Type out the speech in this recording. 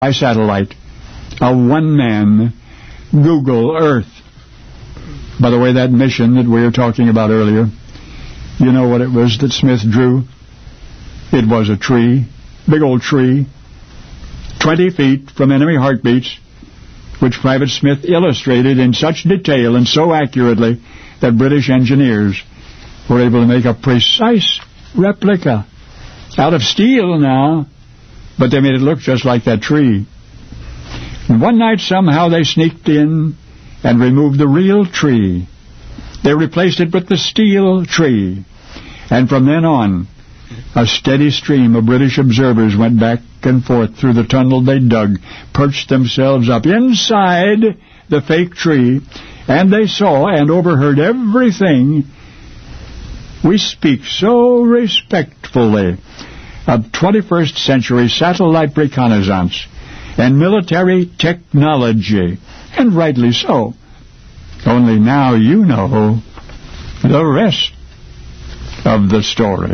by satellite, a one-man Google Earth. By the way, that mission that we were talking about earlier, you know what it was that Smith drew? It was a tree, big old tree, 20 feet from enemy heartbeats, which Private Smith illustrated in such detail and so accurately that British engineers were able to make a precise replica out of steel now, but they made it look just like that tree. And one night somehow they sneaked in and removed the real tree. They replaced it with the steel tree. And from then on, a steady stream of British observers went back and forth through the tunnel they dug, perched themselves up inside the fake tree, and they saw and overheard everything. We speak so respectfully of 21st century satellite reconnaissance and military technology, and rightly so. Only now you know the rest of the story.